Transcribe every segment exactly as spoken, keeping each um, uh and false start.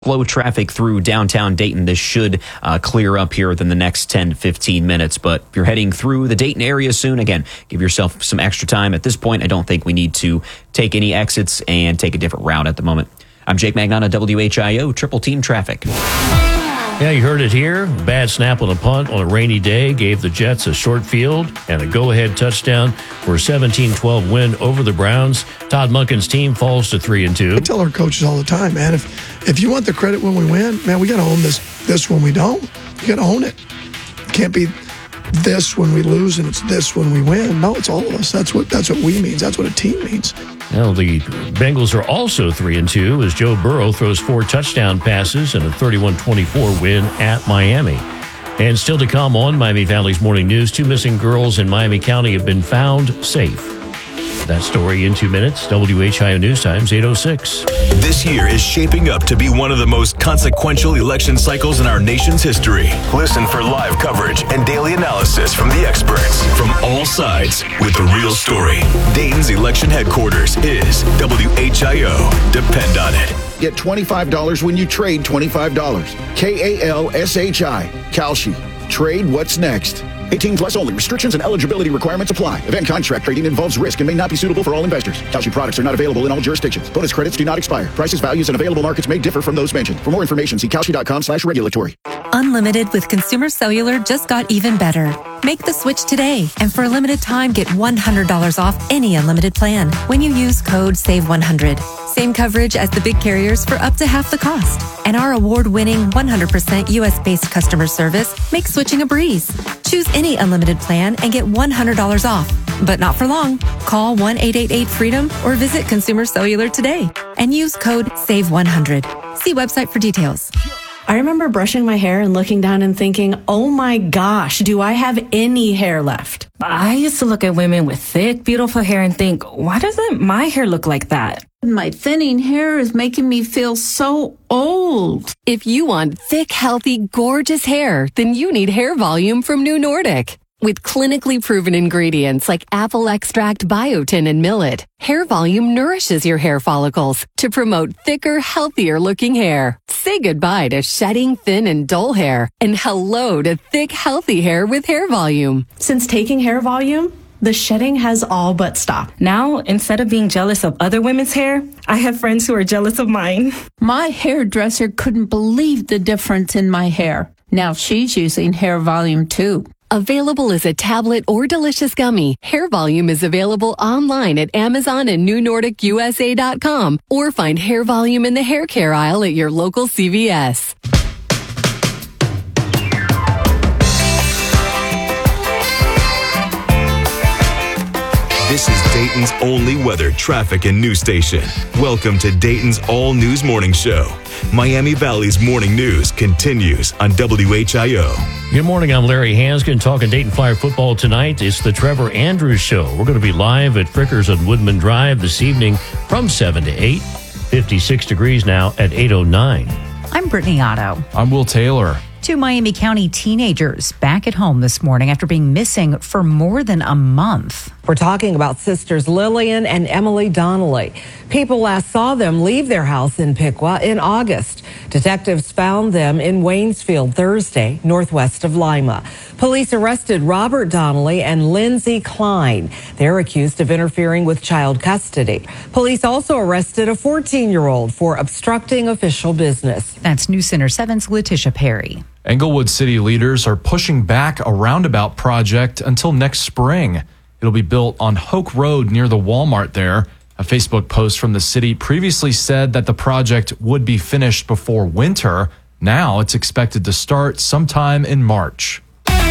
Slow traffic through downtown Dayton. This should uh, clear up here within the next ten to fifteen minutes. But if you're heading through the Dayton area soon, again, give yourself some extra time. At this point, I don't think we need to take any exits and take a different route at the moment. I'm Jake Magnana, W H I O, Triple Team Traffic. Yeah, you heard it here. Bad snap on a punt on a rainy day gave the Jets a short field and a go-ahead touchdown for a seventeen twelve win over the Browns. Todd Monken's team falls to three and two. I tell our coaches all the time, man, if if you want the credit when we win, man, we got to own this this when we don't. You got to own it. It can't be this when we lose and it's this when we win. No, it's all of us. That's what that's what we means. That's what a team means. Now, the Bengals are also three and two as Joe Burrow throws four touchdown passes in a thirty-one twenty-four win at Miami. And still to come on Miami Valley's Morning News, two missing girls in Miami County have been found safe. That story in two minutes. W H I O News Times, eight oh six. This year is shaping up to be one of the most consequential election cycles in our nation's history. Listen for live coverage and daily analysis from the experts from all sides with the real story. Dayton's election headquarters is W H I O. Depend on it. Get twenty-five dollars when you trade twenty-five dollars. K A L S H I. Kalshi. Trade what's next. eighteen plus only. Restrictions and eligibility requirements apply. Event contract trading involves risk and may not be suitable for all investors. Kalshi products are not available in all jurisdictions. Bonus credits do not expire. Prices, values, and available markets may differ from those mentioned. For more information, see kalshi.com slash regulatory. Unlimited with Consumer Cellular just got even better. Make the switch today, and for a limited time, get one hundred dollars off any unlimited plan when you use code save one hundred. Same coverage as the big carriers for up to half the cost. And our award-winning one hundred percent U S-based customer service makes switching a breeze. Choose any unlimited plan and get one hundred dollars off. But not for long. Call one eight eight eight freedom or visit Consumer Cellular today and use code save one hundred. See website for details. I remember brushing my hair and looking down and thinking, oh my gosh, do I have any hair left? I used to look at women with thick, beautiful hair and think, why doesn't my hair look like that? My thinning hair is making me feel so old. If you want thick, healthy, gorgeous hair, then you need Hair Volume from New Nordic. With clinically proven ingredients like apple extract, biotin, and millet, Hair Volume nourishes your hair follicles to promote thicker, healthier looking hair. Say goodbye to shedding, thin, and dull hair, and hello to thick, healthy hair with Hair Volume. Since taking Hair Volume, the shedding has all but stopped. Now, instead of being jealous of other women's hair, I have friends who are jealous of mine. My hairdresser couldn't believe the difference in my hair. Now she's using Hair Volume too. Available as a tablet or delicious gummy, Hair Volume is available online at Amazon and New Nordic U S A dot com or find Hair Volume in the hair care aisle at your local C V S. This is Dayton's only weather, traffic, and news station. Welcome to Dayton's All News Morning Show. Miami Valley's morning news continues on W H I O. Good morning, I'm Larry Hanskin talking Dayton Flyer football tonight. It's the Trevor Andrews Show. We're going to be live at Frickers on Woodman Drive this evening from seven to eight. fifty-six degrees now at eight oh nine. I'm Brittany Otto. I'm Will Taylor. Two Miami County teenagers back at home this morning after being missing for more than a month. We're talking about sisters Lillian and Emily Donnelly. People last saw them leave their house in Piqua in August. Detectives found them in Waynesfield Thursday, northwest of Lima. Police arrested Robert Donnelly and Lindsay Klein. They're accused of interfering with child custody. Police also arrested a fourteen-year-old for obstructing official business. That's News Center seven's Letitia Perry. Englewood city leaders are pushing back a roundabout project until next spring. It'll be built on Hoke Road near the Walmart there. A Facebook post from the city previously said that the project would be finished before winter. Now it's expected to start sometime in March.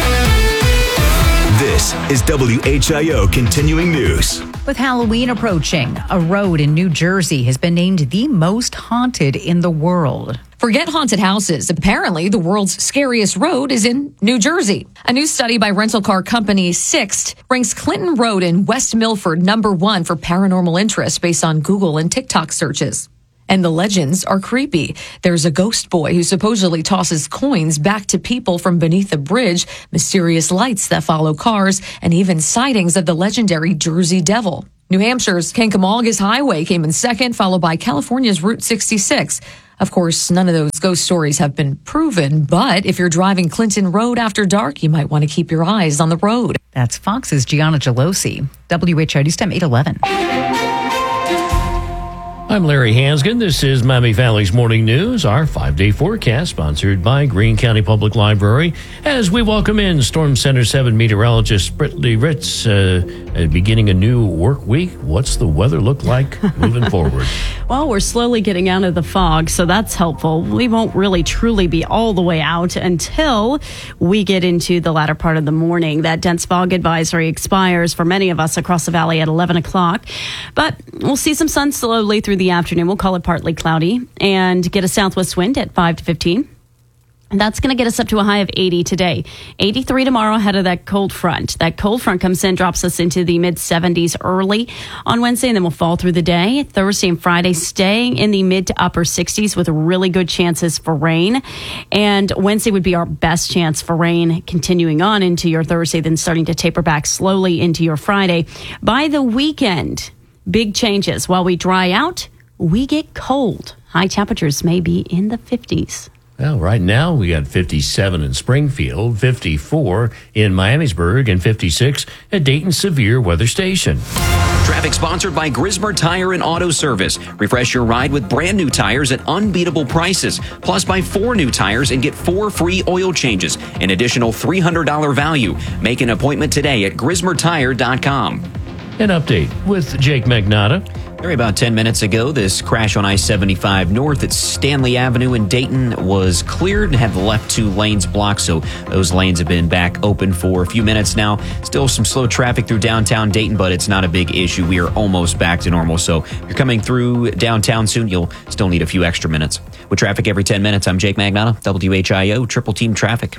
This is W H I O Continuing News. With Halloween approaching, a road in New Jersey has been named the most haunted in the world. Forget haunted houses. Apparently, the world's scariest road is in New Jersey. A new study by rental car company Sixt ranks Clinton Road in West Milford number one for paranormal interest based on Google and TikTok searches. And the legends are creepy. There's a ghost boy who supposedly tosses coins back to people from beneath a bridge, mysterious lights that follow cars, and even sightings of the legendary Jersey Devil. New Hampshire's Kancamaugis Highway came in second, followed by California's Route sixty-six. Of course, none of those ghost stories have been proven, but if you're driving Clinton Road after dark, you might want to keep your eyes on the road. That's Fox's Gianna Gelosi. W H I News Time eight eleven. I'm Larry Hansgen. This is Miami Valley's Morning News, our five-day forecast sponsored by Greene County Public Library. As we welcome in Storm Center seven meteorologist Brittany Ritz, uh, uh, beginning a new work week. What's the weather look like moving forward? Well, we're slowly getting out of the fog, so that's helpful. We won't really truly be all the way out until we get into the latter part of the morning. That dense fog advisory expires for many of us across the valley at eleven o'clock, but we'll see some sun slowly through the afternoon. We'll call it partly cloudy and get a southwest wind at five to fifteen. And that's going to get us up to a high of eighty today. eighty-three tomorrow ahead of that cold front. That cold front comes in, drops us into the mid seventies early on Wednesday, and then we'll fall through the day. Thursday and Friday staying in the mid to upper sixties with really good chances for rain. And Wednesday would be our best chance for rain, continuing on into your Thursday, then starting to taper back slowly into your Friday. By the weekend, big changes. While we dry out, we get cold. High temperatures may be in the fifties. Well, right now we got fifty-seven in Springfield, fifty-four in Miamisburg, and fifty-six at Dayton Severe Weather Station. Traffic sponsored by Grismer Tire and Auto Service. Refresh your ride with brand new tires at unbeatable prices. Plus, buy four new tires and get four free oil changes. An additional three hundred dollars value. Make an appointment today at grismer tire dot com. An update with Jake Magnotta. Very about ten minutes ago, this crash on I seventy-five north at Stanley Avenue in Dayton was cleared and had the left two lanes blocked, so those lanes have been back open for a few minutes now. Still some slow traffic through downtown Dayton, but it's not a big issue. We are almost back to normal, so if you're coming through downtown soon, you'll still need a few extra minutes. With traffic every ten minutes, I'm Jake Magnotta, W H I O, Triple Team Traffic.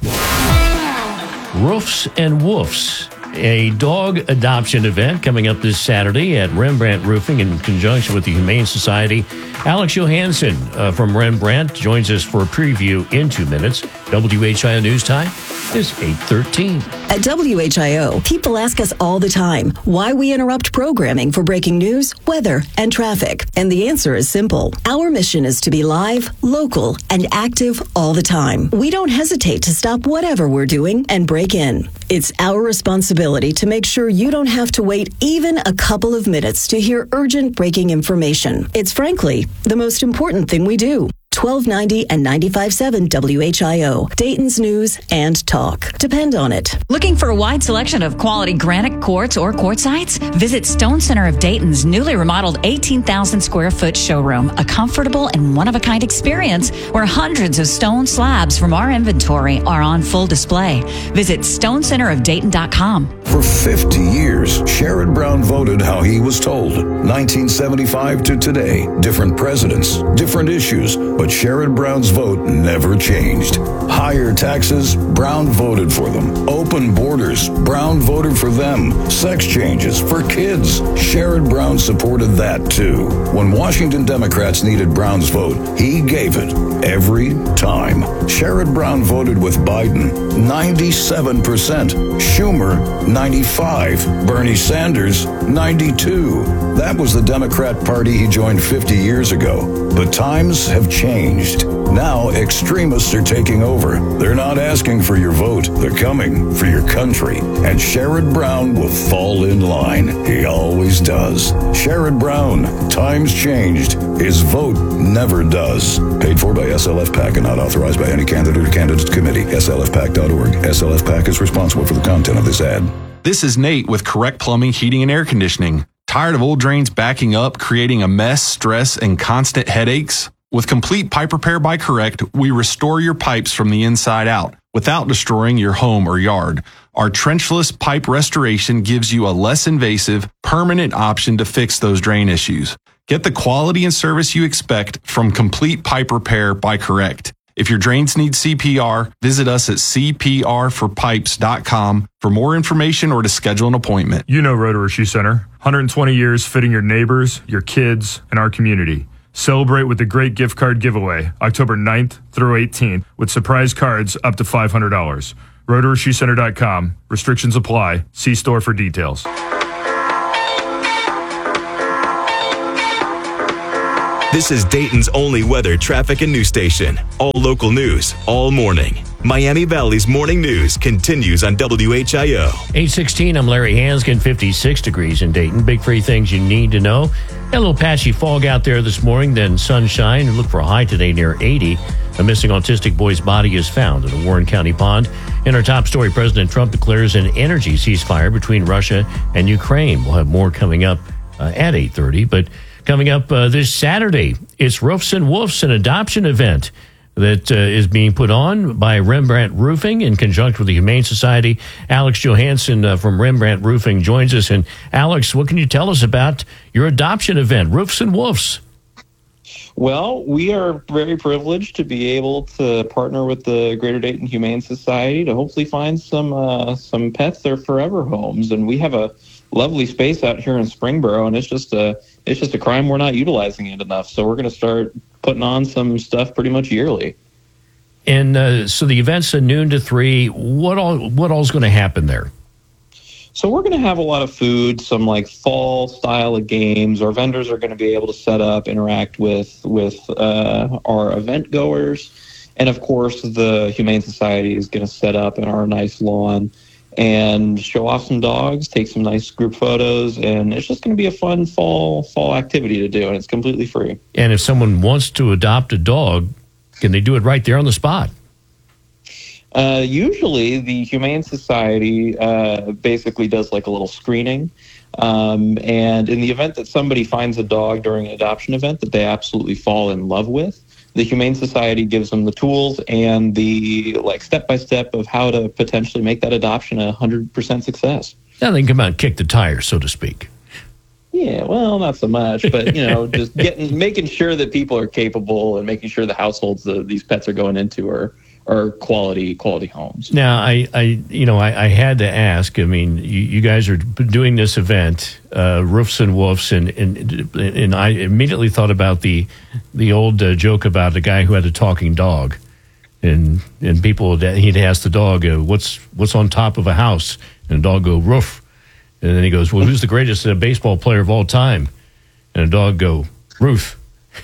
Roofs and Woofs. A dog adoption event coming up this Saturday at Rembrandt Roofing in conjunction with the Humane Society. Alex Johansson uh, from Rembrandt joins us for a preview in two minutes. W H I O News Time is eight thirteen. At W H I O, people ask us all the time why we interrupt programming for breaking news, weather, and traffic. And the answer is simple. Our mission is to be live, local, and active all the time. We don't hesitate to stop whatever we're doing and break in. It's our responsibility to make sure you don't have to wait even a couple of minutes to hear urgent breaking information. It's frankly the most important thing we do. twelve ninety and ninety-five point seven W H I O, Dayton's News and Talk. Depend on it. Looking for a wide selection of quality granite quartz or quartzites? Visit Stone Center of Dayton's newly remodeled eighteen thousand square foot showroom, a comfortable and one-of-a-kind experience where hundreds of stone slabs from our inventory are on full display. Visit stone center of dayton dot com. For fifty years, Sherrod Brown voted how he was told. nineteen seventy-five to today, different presidents, different issues, but Sherrod Brown's vote never changed. Higher taxes, Brown voted for them. Open borders, Brown voted for them. Sex changes for kids, Sherrod Brown supported that too. When Washington Democrats needed Brown's vote, he gave it every time. Sherrod Brown voted with Biden, ninety-seven percent. Schumer, ninety-five. Bernie Sanders, ninety-two. That was the Democrat Party he joined fifty years ago. But times have changed. Now extremists are taking over. They're not asking for your vote. They're coming for your country. And Sherrod Brown will fall in line. He always does. Sherrod Brown, times changed. His vote never does. Paid for by S L F PAC and not authorized by any candidate or candidates committee. S L F PAC dot org. S L F PAC is responsible for the content of this ad. This is Nate with Correct Plumbing, Heating, and Air Conditioning. Tired of old drains backing up, creating a mess, stress, and constant headaches? With complete pipe repair by Correct, we restore your pipes from the inside out without destroying your home or yard. Our trenchless pipe restoration gives you a less invasive, permanent option to fix those drain issues. Get the quality and service you expect from Complete Pipe Repair by Correct. If your drains need C P R, visit us at c p r for pipes dot com for more information or to schedule an appointment. You know Roto Shoe Center. one hundred twenty years fitting your neighbors, your kids, and our community. Celebrate with the great gift card giveaway, October ninth through eighteenth, with surprise cards up to five hundred dollars. roto shoe center dot com. Restrictions apply. See store for details. This is Dayton's only weather, traffic, and news station. All local news, all morning. Miami Valley's Morning News continues on W H I O. eight sixteen, I'm Larry Hanskin, fifty-six degrees in Dayton. Big three things you need to know. Got a little patchy fog out there this morning, then sunshine. Look for a high today near eighty. A missing autistic boy's body is found in a Warren County pond. In our top story, President Trump declares an energy ceasefire between Russia and Ukraine. We'll have more coming up uh, at eight thirty, but coming up uh, this Saturday, it's Roofs and Woofs, an adoption event that uh, is being put on by Rembrandt Roofing in conjunction with the Humane Society. Alex Johansson uh, from Rembrandt Roofing joins us. And Alex, what can you tell us about your adoption event, Roofs and Woofs? Well, we are very privileged to be able to partner with the Greater Dayton Humane Society to hopefully find some uh, some pets their forever homes. And we have a lovely space out here in Springboro, and it's just a it's just a crime we're not utilizing it enough. So we're going to start putting on some stuff pretty much yearly. And uh, so the event's at noon to three. What all what all's going to happen there? So we're going to have a lot of food, some like fall style of games. Our vendors are going to be able to set up, interact with with uh, our event goers, and of course the Humane Society is going to set up in our nice lawn and show off some dogs, take some nice group photos, and it's just going to be a fun fall fall activity to do, and it's completely free. And if someone wants to adopt a dog, can they do it right there on the spot? Uh, usually, the Humane Society uh, basically does like a little screening, um, and in the event that somebody finds a dog during an adoption event that they absolutely fall in love with, the Humane Society gives them the tools and the like step-by-step of how to potentially make that adoption a one hundred percent success. Now they can come out and kick the tires, so to speak. Yeah, well, not so much, but, you know, just getting making sure that people are capable and making sure the households that these pets are going into are are quality quality homes. Now, I, I you know, I, I had to ask. I mean, you, you guys are doing this event, uh, Roofs and Woofs, and, and and I immediately thought about the the old uh, joke about the guy who had a talking dog, and and people he'd ask the dog, uh, "What's what's on top of a house?" And the dog go roof, and then he goes, "Well, who's the greatest uh, baseball player of all time?" And the dog go Ruth,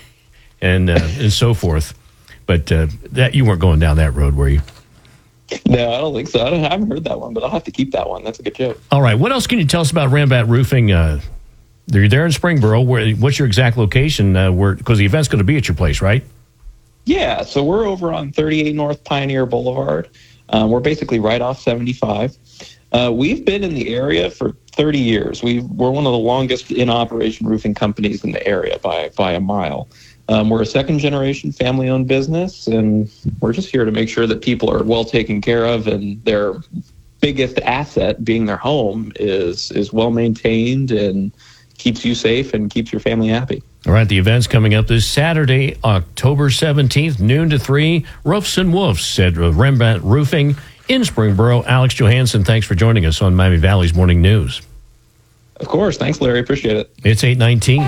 and uh, and so forth. But uh, that you weren't going down that road, were you? No, I don't think so. I, don't, I haven't heard that one, but I'll have to keep that one. That's a good joke. All right. What else can you tell us about Rembrandt Roofing? Uh, they're there in Springboro. Where, what's your exact location? Uh, where because the event's going to be at your place, right? Yeah. So we're over on thirty-eight North Pioneer Boulevard. Um, we're basically right off seventy-five. Uh, we've been in the area for thirty years. We've, we're one of the longest in operation roofing companies in the area by by a mile. Um, we're a second-generation family-owned business, and we're just here to make sure that people are well taken care of, and their biggest asset, being their home, is is well maintained and keeps you safe and keeps your family happy. All right, the event's coming up this Saturday, October seventeenth, noon to three. Roofs and Woofs at Rembrandt Roofing in Springboro. Alex Johansson, thanks for joining us on Miami Valley's Morning News. Of course. Thanks, Larry. Appreciate it. It's eight nineteen.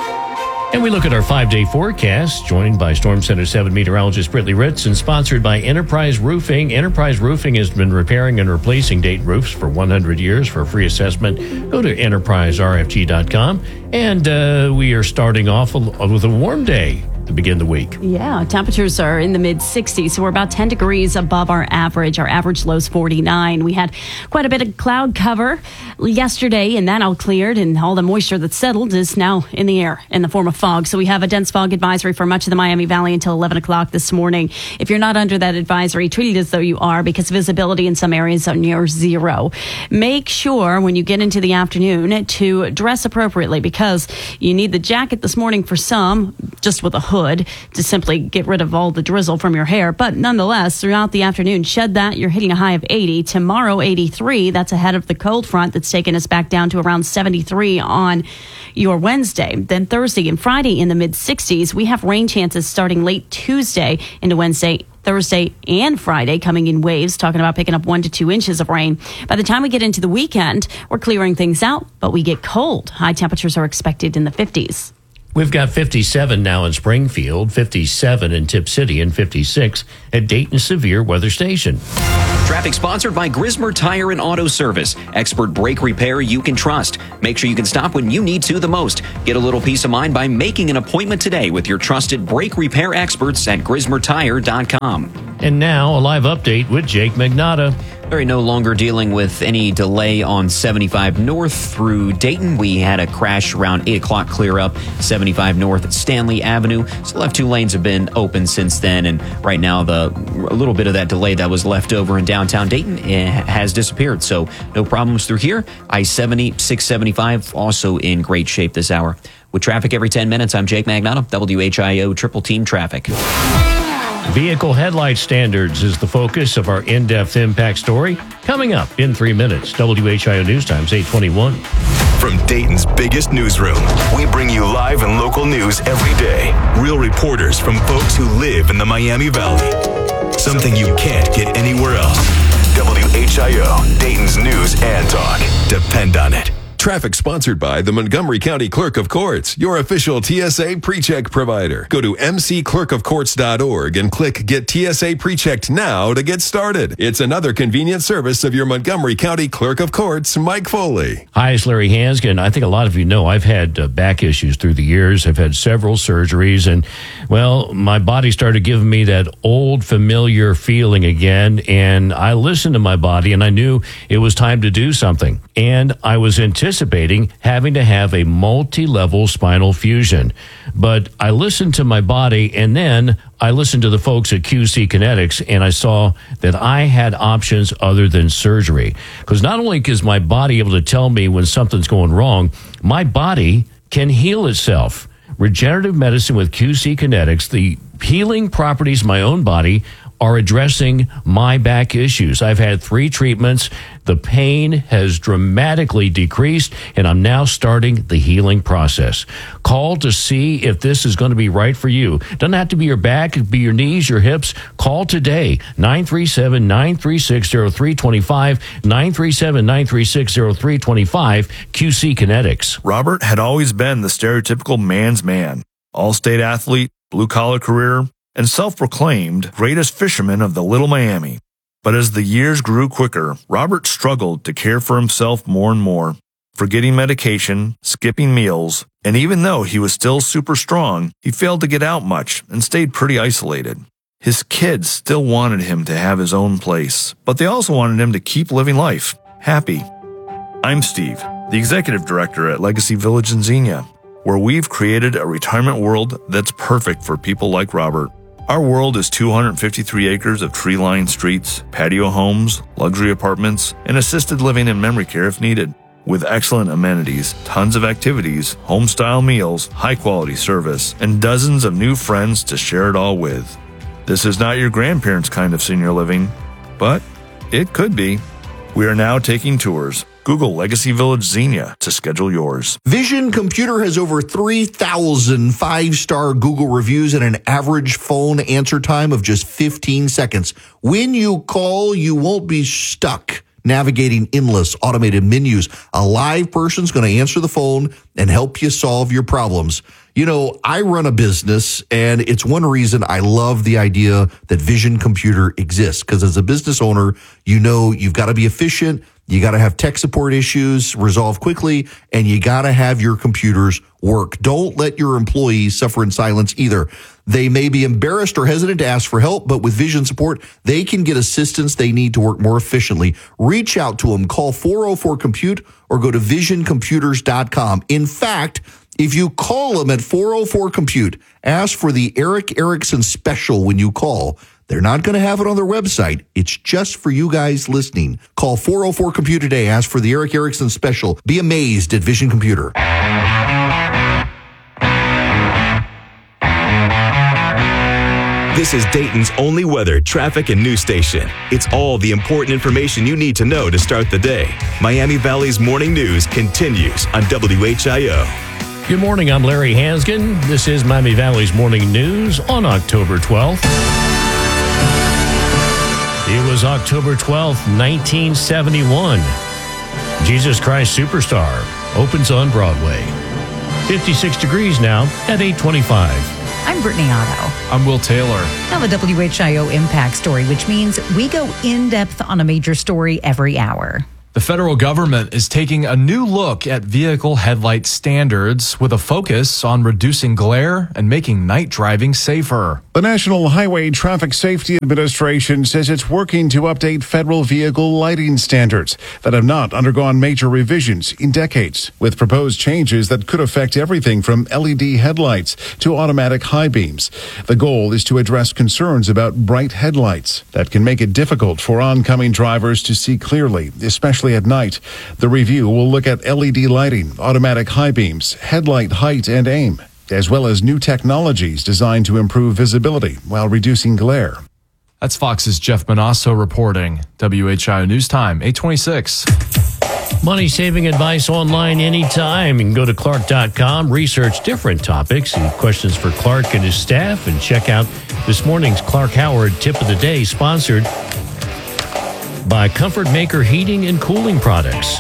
And we look at our five-day forecast, joined by Storm Center seven meteorologist Brittany Ritz and sponsored by Enterprise Roofing. Enterprise Roofing has been repairing and replacing Dayton roofs for one hundred years. For a free assessment, go to enterprise r f g dot com. And uh, we are starting off with a warm day to begin the week. Yeah, temperatures are in the mid sixties, so we're about ten degrees above our average. Our average low is forty-nine. We had quite a bit of cloud cover yesterday, and that all cleared, and all the moisture that settled is now in the air in the form of fog. So we have a dense fog advisory for much of the Miami Valley until eleven o'clock this morning. If you're not under that advisory, treat it as though you are, because visibility in some areas are near zero. Make sure when you get into the afternoon to dress appropriately, because you need the jacket this morning for some, just with a hood, to simply get rid of all the drizzle from your hair. But nonetheless, throughout the afternoon, shed that. You're hitting a high of eighty. Tomorrow, eighty-three. That's ahead of the cold front that's taking us back down to around seventy-three on your Wednesday. Then Thursday and Friday in the mid sixties. We have rain chances starting late Tuesday into Wednesday, Thursday, and Friday, coming in waves, talking about picking up one to two inches of rain. By the time we get into the weekend, we're clearing things out, but we get cold. High temperatures are expected in the fifties. We've got fifty-seven now in Springfield, fifty-seven in Tip City, and fifty-six at Dayton Severe Weather Station. Traffic sponsored by Grismer Tire and Auto Service. Expert brake repair you can trust. Make sure you can stop when you need to the most. Get a little peace of mind by making an appointment today with your trusted brake repair experts at grismer tire dot com. And now a live update with Jake Magnotta. We're no longer dealing with any delay on seventy-five North through Dayton. We had a crash around eight o'clock clear up seventy-five North at Stanley Avenue. Still have two lanes have been open since then, and right now the a little bit of that delay that was left over in downtown Dayton has disappeared. So no problems through here. I seventy, six seventy-five also in great shape this hour. With traffic every ten minutes, I'm Jake Magnotta, W H I O Triple Team Traffic. Vehicle headlight standards is the focus of our in-depth impact story. Coming up in three minutes, W H I O News Times eight twenty-one. From Dayton's biggest newsroom, we bring you live and local news every day. Real reporters from folks who live in the Miami Valley. Something you can't get anywhere else. W H I O, Dayton's news and talk. Depend on it. Traffic sponsored by the Montgomery County Clerk of Courts, your official T S A PreCheck provider. Go to m c clerk of courts dot org and click Get T S A PreChecked now to get started. It's another convenient service of your Montgomery County Clerk of Courts, Mike Foley. Hi, it's Larry Hanskin. I think a lot of you know I've had uh, back issues through the years. I've had several surgeries, and, well, my body started giving me that old familiar feeling again, and I listened to my body, and I knew it was time to do something. And I was anticipating anticipating having to have a multi-level spinal fusion. But I listened to my body, and then I listened to the folks at Q C Kinetics, and I saw that I had options other than surgery. Because not only is my body able to tell me when something's going wrong, my body can heal itself. Regenerative medicine with Q C Kinetics, the healing properties of my own body are addressing my back issues. I've had three treatments. The pain has dramatically decreased, and I'm now starting the healing process. Call to see if this is going to be right for you. Doesn't have to be your back, it could be your knees, your hips. Call today, nine three seven, nine three six, zero three two five, nine three seven, nine three six, zero three two five, Q C Kinetics. Robert had always been the stereotypical man's man. All-state athlete, blue-collar career, and self-proclaimed greatest fisherman of the Little Miami. But as the years grew quicker, Robert struggled to care for himself more and more, forgetting medication, skipping meals, and even though he was still super strong, he failed to get out much and stayed pretty isolated. His kids still wanted him to have his own place, but they also wanted him to keep living life, happy. I'm Steve, the executive director at Legacy Village in Xenia, where we've created a retirement world that's perfect for people like Robert. Our world is two hundred fifty-three acres of tree-lined streets, patio homes, luxury apartments, and assisted living and memory care if needed. With excellent amenities, tons of activities, home-style meals, high-quality service, and dozens of new friends to share it all with. This is not your grandparents' kind of senior living, but it could be. We are now taking tours. Google Legacy Village Xenia to schedule yours. Vision Computer has over three thousand five-star Google reviews and an average phone answer time of just fifteen seconds. When you call, you won't be stuck navigating endless automated menus. A live person's going to answer the phone and help you solve your problems. You know, I run a business, and it's one reason I love the idea that Vision Computer exists, because as a business owner, you know you've got to be efficient, you got to have tech support issues resolved quickly, and you got to have your computers work. Don't let your employees suffer in silence either. They may be embarrassed or hesitant to ask for help, but with Vision support, they can get assistance they need to work more efficiently. Reach out to them. Call four oh four compute or go to vision computers dot com. In fact, if you call them at four oh four compute, ask for the Eric Erickson special when you call. They're not going to have it on their website. It's just for you guys listening. Call four oh four compute today. Ask for the Eric Erickson special. Be amazed at Vision Computer. This is Dayton's only weather, traffic, and news station. It's all the important information you need to know to start the day. Miami Valley's morning news continues on W H I O. Good morning, I'm Larry Hanskin. This is Miami Valley's morning news on October twelfth. It was October twelfth, nineteen seventy-one. Jesus Christ Superstar opens on Broadway. fifty-six degrees now at eight twenty-five. I'm Brittany Otto. I'm Will Taylor. Now the W H I O Impact Story, which means we go in depth on a major story every hour. The federal government is taking a new look at vehicle headlight standards with a focus on reducing glare and making night driving safer. The National Highway Traffic Safety Administration says it's working to update federal vehicle lighting standards that have not undergone major revisions in decades, with proposed changes that could affect everything from L E D headlights to automatic high beams. The goal is to address concerns about bright headlights that can make it difficult for oncoming drivers to see clearly, especially at night. The review will look at L E D lighting, automatic high beams, headlight height and aim, as well as new technologies designed to improve visibility while reducing glare. That's Fox's Jeff Manasso reporting. W H I O News Time, eight twenty-six. Money saving advice online anytime. You can go to Clark dot com, research different topics and questions for Clark and his staff, and check out this morning's Clark Howard Tip of the Day, sponsored by Comfort Maker Heating and Cooling Products.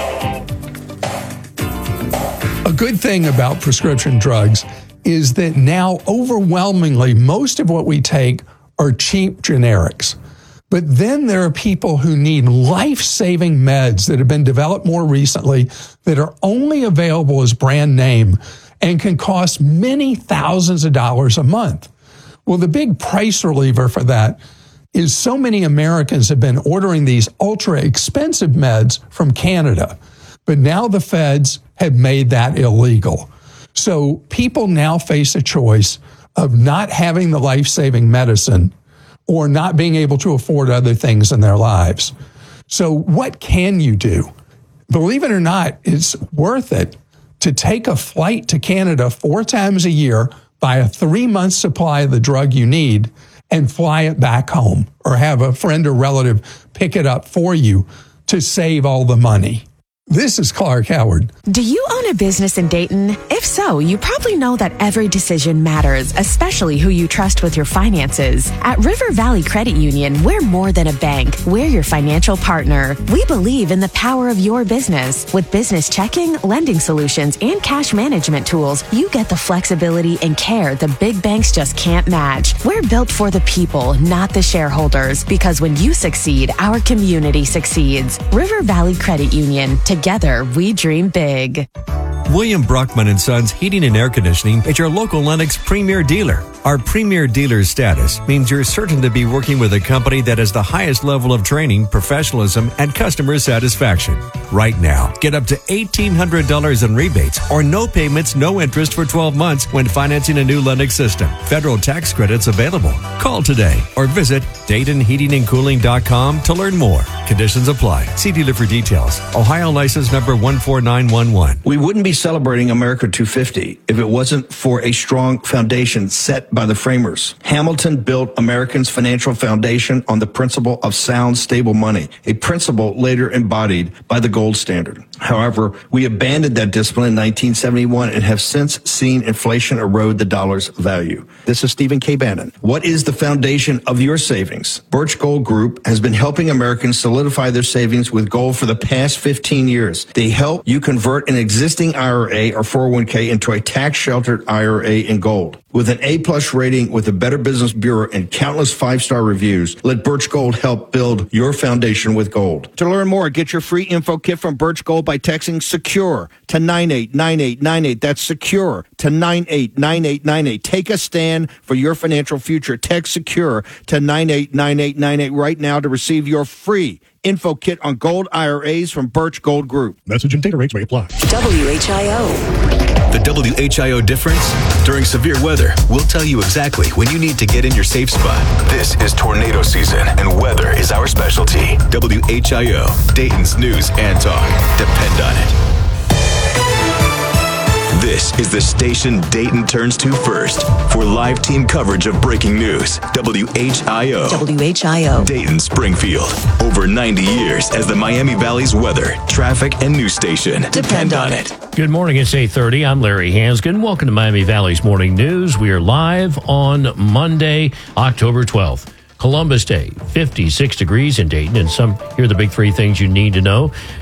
A good thing about prescription drugs is that now overwhelmingly most of what we take are cheap generics. But then there are people who need life-saving meds that have been developed more recently that are only available as brand name and can cost many thousands of dollars a month. Well, the big price reliever for that is so many Americans have been ordering these ultra expensive meds from Canada, but now the feds have made that illegal. So people now face a choice of not having the life-saving medicine or not being able to afford other things in their lives. So what can you do? Believe it or not, it's worth it to take a flight to Canada four times a year, buy a three-month supply of the drug you need, and fly it back home, or have a friend or relative pick it up for you to save all the money. This is Clark Howard. Do you own a business in Dayton? If so, you probably know that every decision matters, especially who you trust with your finances. At River Valley Credit Union, we're more than a bank. We're your financial partner. We believe in the power of your business. With business checking, lending solutions, and cash management tools, you get the flexibility and care the big banks just can't match. We're built for the people, not the shareholders, because when you succeed, our community succeeds. River Valley Credit Union. Together, we dream big. William Brockman and Sons Heating and Air Conditioning is your local Lennox premier dealer. Our premier dealer status means you're certain to be working with a company that has the highest level of training, professionalism, and customer satisfaction. Right now, get up to eighteen hundred dollars in rebates or no payments, no interest for twelve months when financing a new Lennox system. Federal tax credits available. Call today or visit Dayton Heating and Cooling dot com to learn more. Conditions apply. See dealer for details. Ohio license number one four nine one one. We wouldn't be celebrating America two fifty if it wasn't for a strong foundation set by the framers. Hamilton built Americans' financial foundation on the principle of sound, stable money, a principle later embodied by the gold standard. However, we abandoned that discipline in nineteen seventy-one and have since seen inflation erode the dollar's value. This is Stephen K. Bannon. What is the foundation of your savings? Birch Gold Group has been helping Americans solidify their savings with gold for the past fifteen years. They help you convert an existing I R A or four oh one k into a tax-sheltered I R A in gold. With an A-plus rating with the Better Business Bureau and countless five-star reviews, let Birch Gold help build your foundation with gold. To learn more, get your free info kit from Birch Gold by texting SECURE to nine eight nine eight nine eight. That's SECURE to nine eight nine eight nine eight. Take a stand for your financial future. Text SECURE to nine eight nine eight nine eight right now to receive your free info kit on gold I R As from Birch Gold Group. Message and data rates may apply. W H I O. The W H I O difference? During severe weather, we'll tell you exactly when you need to get in your safe spot. This is tornado season, and weather is our specialty. W H I O, Dayton's news and talk. Depend on it. This is the station Dayton turns to first for live team coverage of breaking news. W H I O. W H I O. Dayton Springfield. Over ninety years as the Miami Valley's weather, traffic, and news station. Depend on it. Good morning. It's eight thirty. I'm Larry Hansgen. Welcome to Miami Valley's Morning News. We are live on Monday, October twelfth. Columbus Day, fifty-six degrees in Dayton. And some, here are the big three things you need to know.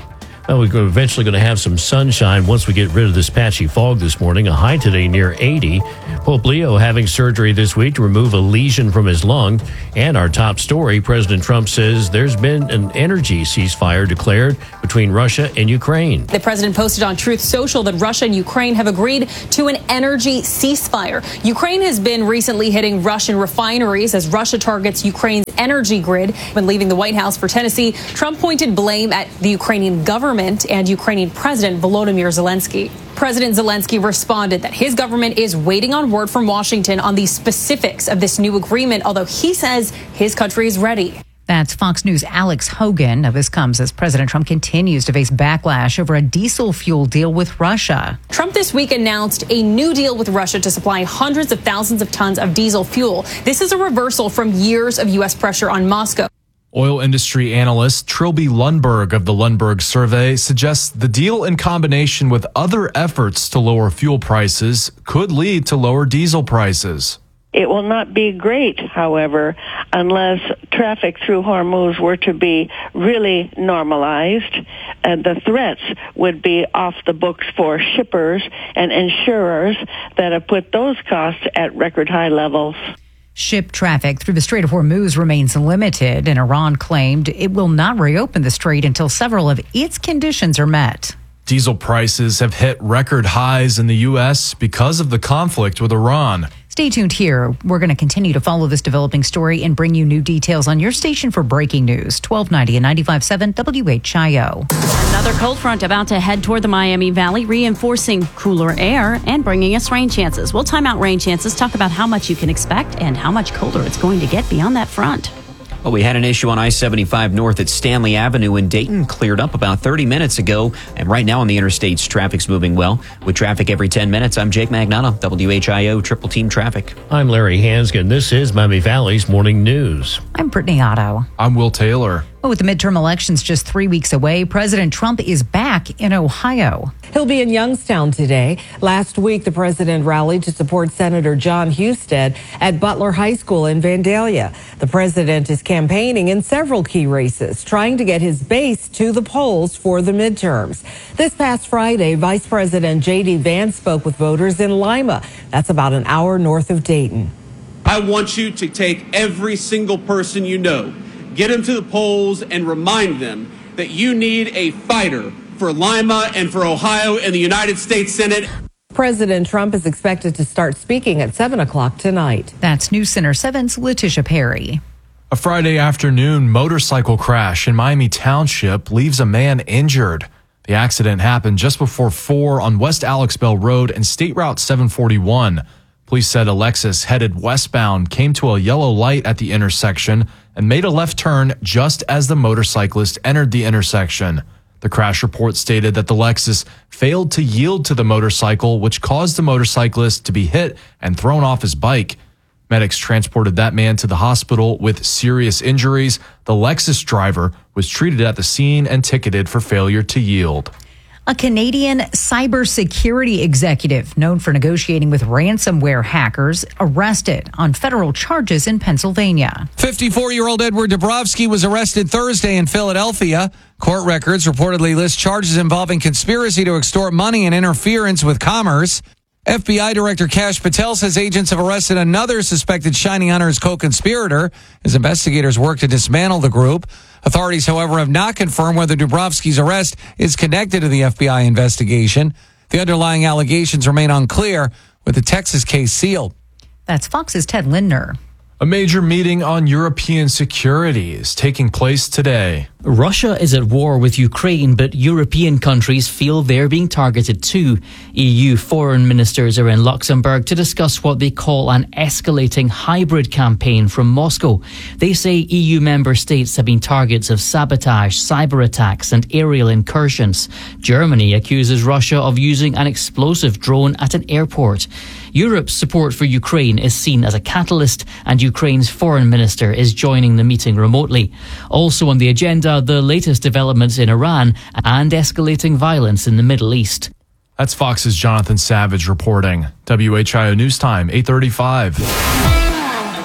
Well, we're eventually going to have some sunshine once we get rid of this patchy fog this morning. A high today near eighty. Pope Leo having surgery this week to remove a lesion from his lung. And our top story, President Trump says there's been an energy ceasefire declared between Russia and Ukraine. The president posted on Truth Social that Russia and Ukraine have agreed to an energy ceasefire. Ukraine has been recently hitting Russian refineries as Russia targets Ukraine's energy grid. When leaving the White House for Tennessee, Trump pointed blame at the Ukrainian government and Ukrainian President Volodymyr Zelensky. President Zelensky responded that his government is waiting on word from Washington on the specifics of this new agreement, although he says his country is ready. That's Fox News' Alex Hogan. Now, this comes as President Trump continues to face backlash over a diesel fuel deal with Russia. Trump this week announced a new deal with Russia to supply hundreds of thousands of tons of diesel fuel. This is a reversal from years of U S pressure on Moscow. Oil industry analyst Trilby Lundberg of the Lundberg Survey suggests the deal in combination with other efforts to lower fuel prices could lead to lower diesel prices. It will not be great, however, unless traffic through Hormuz were to be really normalized, and the threats would be off the books for shippers and insurers that have put those costs at record high levels. Ship traffic through the Strait of Hormuz remains limited, and Iran claimed it will not reopen the strait until several of its conditions are met. Diesel prices have hit record highs in the U S because of the conflict with Iran. Stay tuned here. We're going to continue to follow this developing story and bring you new details on your station for breaking news. twelve ninety and ninety-five point seven W H I O. Another cold front about to head toward the Miami Valley, reinforcing cooler air and bringing us rain chances. We'll time out rain chances, talk about how much you can expect and how much colder it's going to get beyond that front. Well, we had an issue on I seventy-five north at Stanley Avenue in Dayton, cleared up about thirty minutes ago. And right now on the interstates, traffic's moving well. With traffic every ten minutes, I'm Jake Magnano, W H I O Triple Team Traffic. I'm Larry Hanskin. This is Miami Valley's Morning News. I'm Brittany Otto. I'm Will Taylor. Well, with the midterm elections just three weeks away, President Trump is back in Ohio. He'll be in Youngstown today. Last week, the president rallied to support Senator John Husted at Butler High School in Vandalia. The president is campaigning in several key races, trying to get his base to the polls for the midterms. This past Friday, Vice President J D Vance spoke with voters in Lima. That's about an hour north of Dayton. I want you to take every single person you know, get them to the polls, and remind them that you need a fighter for Lima and for Ohio and the United States Senate. President Trump is expected to start speaking at seven o'clock tonight. That's News Center seven's Letitia Perry. A Friday afternoon motorcycle crash in Miami Township leaves a man injured. The accident happened just before four on West Alex Bell Road and State Route seven forty-one. Police said a Lexus headed westbound came to a yellow light at the intersection and made a left turn just as the motorcyclist entered the intersection. The crash report stated that the Lexus failed to yield to the motorcycle, which caused the motorcyclist to be hit and thrown off his bike. Medics transported that man to the hospital with serious injuries. The Lexus driver was treated at the scene and ticketed for failure to yield. A Canadian cybersecurity executive known for negotiating with ransomware hackers arrested on federal charges in Pennsylvania. fifty-four-year-old Edward Dabrowski was arrested Thursday in Philadelphia. Court records reportedly list charges involving conspiracy to extort money and interference with commerce. F B I Director Kash Patel says agents have arrested another suspected Shiny Hunters co-conspirator as investigators work to dismantle the group. Authorities, however, have not confirmed whether Dabrowski's arrest is connected to the F B I investigation. The underlying allegations remain unclear, with the Texas case sealed. That's Fox's Ted Lindner. A major meeting on European security is taking place today. Russia is at war with Ukraine, but European countries feel they're being targeted too. E U foreign ministers are in Luxembourg to discuss what they call an escalating hybrid campaign from Moscow. They say E U member states have been targets of sabotage, cyber attacks and aerial incursions. Germany accuses Russia of using an explosive drone at an airport. Europe's support for Ukraine is seen as a catalyst, and Ukraine's foreign minister is joining the meeting remotely. Also on the agenda, the latest developments in Iran and escalating violence in the Middle East. That's Fox's Jonathan Savage reporting. W H I O News Time, eight thirty-five.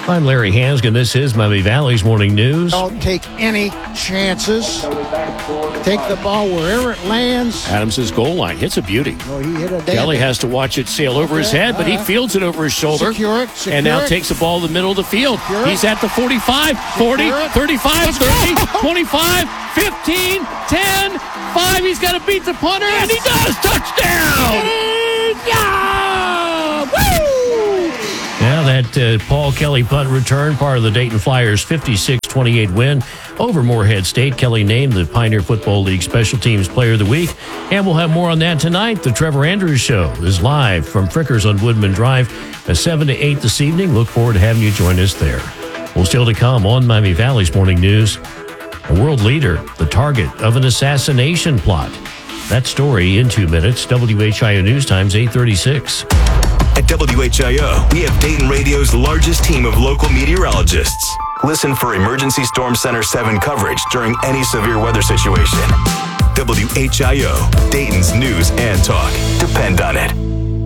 I'm Larry Hansgen. This is Miami Valley's Morning News. Don't take any chances. Take the ball wherever it lands. Adams' goal line hits a beauty. Oh, he hit a Kelly has to watch it sail over his head, but he fields it over his shoulder. Secure it, secure and now it. takes the ball to the middle of the field. Secure He's at the forty-five, forty, Secure it. thirty-five, thirty, twenty-five, fifteen, ten, five. He's got to beat the punter, and he does. Touchdown! Yeah! Woo! Now that uh, Paul Kelly punt return, part of the Dayton Flyers' fifty-six twenty-eight win over Morehead State. Kelly named the Pioneer Football League Special Teams Player of the Week. And we'll have more on that tonight. The Trevor Andrews Show is live from Frickers on Woodman Drive at seven to eight this evening. Look forward to having you join us there. Well, still to come on Miami Valley's Morning News, a world leader, the target of an assassination plot. That story in two minutes. W H I O News Times eight thirty-six. At W H I O, we have Dayton Radio's largest team of local meteorologists. Listen for Emergency Storm Center seven coverage during any severe weather situation. W H I O, Dayton's news and talk. Depend on it.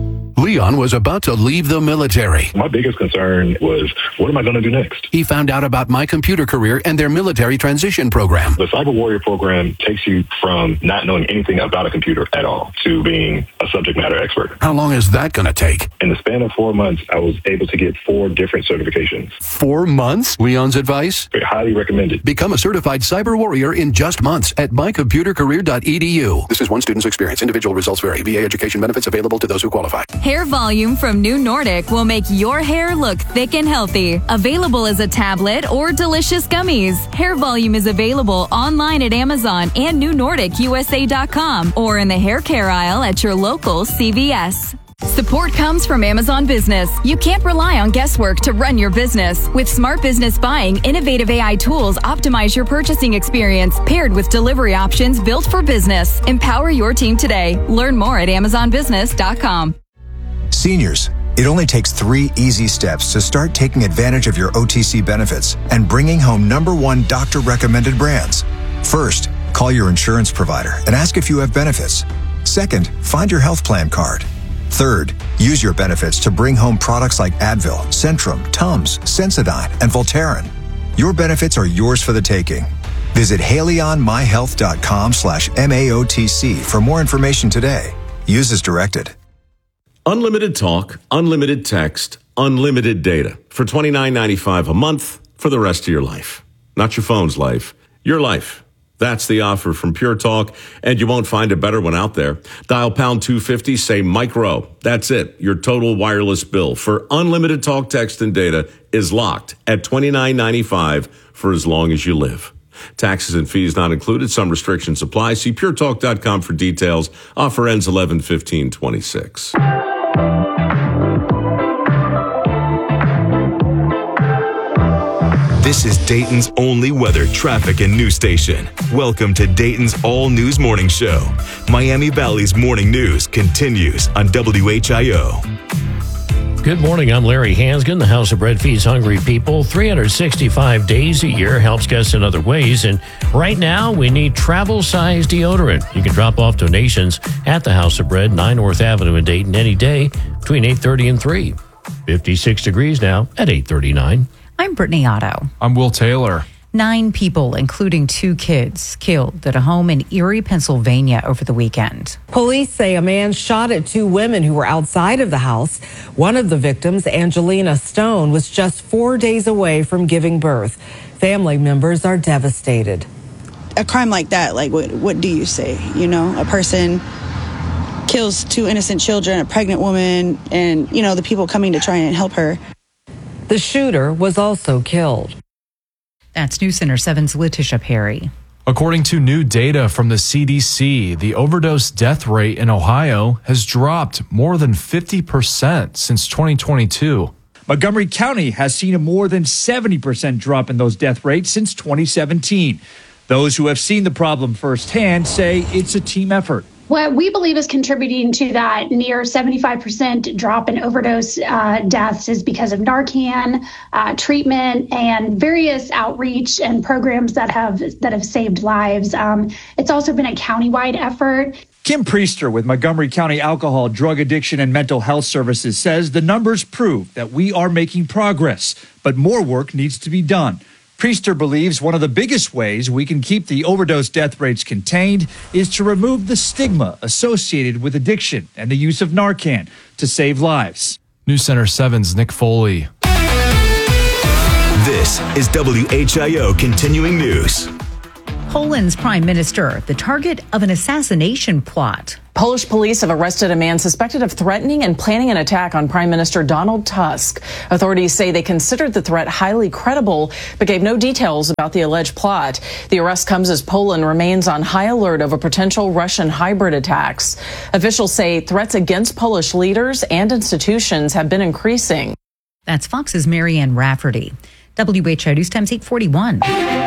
Leon was about to leave the military. My biggest concern was, what am I going to do next? He found out about My Computer Career and their military transition program. The Cyber Warrior program takes you from not knowing anything about a computer at all to being a subject matter expert. How long is that going to take? In the span of four months, I was able to get four different certifications. Four months? Leon's advice? Very highly recommended. Become a certified cyber warrior in just months at my computer career dot e d u. This is one student's experience. Individual results vary. V A education benefits available to those who qualify. Hair volume from New Nordic will make your hair look thick and healthy. Available as a tablet or delicious gummies. Hair volume is available online at Amazon and new nordic u s a dot com or in the hair care aisle at your local C V S. Support comes from Amazon Business. You can't rely on guesswork to run your business. With smart business buying, innovative A I tools optimize your purchasing experience, paired with delivery options built for business. Empower your team today. Learn more at amazon business dot com. Seniors, it only takes three easy steps to start taking advantage of your O T C benefits and bringing home number one doctor-recommended brands. First, call your insurance provider and ask if you have benefits. Second, find your health plan card. Third, use your benefits to bring home products like Advil, Centrum, Tums, Sensodyne, and Voltaren. Your benefits are yours for the taking. Visit haley on my health dot com slash M A O T C for more information today. Use as directed. Unlimited talk, unlimited text, unlimited data for twenty-nine ninety-five a month for the rest of your life. Not your phone's life, your life. That's the offer from Pure Talk, and you won't find a better one out there. Dial pound two fifty, say micro. That's it. Your total wireless bill for unlimited talk, text, and data is locked at twenty-nine ninety-five for as long as you live. Taxes and fees not included. Some restrictions apply. See pure talk dot com for details. Offer ends eleven fifteen twenty-six. This is Dayton's only weather, traffic, and news station. Welcome to Dayton's All News Morning Show. Miami Valley's morning news continues on W H I O. Good morning. I'm Larry Hansgen. The House of Bread feeds hungry people three hundred sixty-five days a year, helps guests in other ways. And right now, we need travel-sized deodorant. You can drop off donations at the House of Bread, nine North Avenue in Dayton, any day between eight thirty and three. fifty-six degrees now at eight thirty-nine. I'm Brittany Otto. I'm Will Taylor. Nine people, including two kids, killed at a home in Erie, Pennsylvania over the weekend. Police say a man shot at two women who were outside of the house. One of the victims, Angelina Stone, was just four days away from giving birth. Family members are devastated. A crime like that, like, what, what do you say? You know, a person kills two innocent children, a pregnant woman, and, you know, the people coming to try and help her. The shooter was also killed. That's News Center seven's Letitia Perry. According to new data from the C D C, the overdose death rate in Ohio has dropped more than fifty percent since twenty twenty-two. Montgomery County has seen a more than seventy percent drop in those death rates since twenty seventeen. Those who have seen the problem firsthand say it's a team effort. What we believe is contributing to that near seventy-five percent drop in overdose uh, deaths is because of Narcan uh, treatment and various outreach and programs that have that have saved lives. Um, it's also been a countywide effort. Kim Priester with Montgomery County Alcohol, Drug Addiction, and Mental Health Services says the numbers prove that we are making progress, but more work needs to be done. Priester believes one of the biggest ways we can keep the overdose death rates contained is to remove the stigma associated with addiction and the use of Narcan to save lives. News Center seven's Nick Foley. This is W H I O Continuing News. Poland's prime minister, the target of an assassination plot. Polish police have arrested a man suspected of threatening and planning an attack on Prime Minister Donald Tusk. Authorities say they considered the threat highly credible, but gave no details about the alleged plot. The arrest comes as Poland remains on high alert over potential Russian hybrid attacks. Officials say threats against Polish leaders and institutions have been increasing. That's Fox's Marianne Rafferty. W H I News Times eight forty-one.